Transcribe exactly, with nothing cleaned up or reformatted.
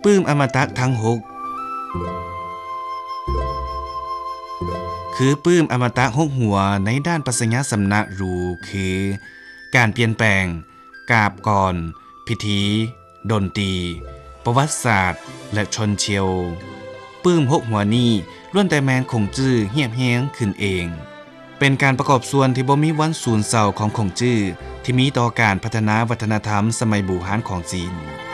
ปื้มอมตะทั้งหกคือปื้มอมตะหกหัวในด้านปรัชญาสำนักรู้คือการเปลี่ยนแปลงกาบก่อนพิธีดนตรีประวัติศาสตร์และชนเชียวปื้มหกหัวนี้ล้วนแต่แมนคงจื้อเหียบแห้งขึ้นเองเป็นการประกอบส่วนที่บ่มีวันสูญเศร้าของคงจื้อที่มีต่อการพัฒนาวัฒนธรรมสมัยบูฮานของจีน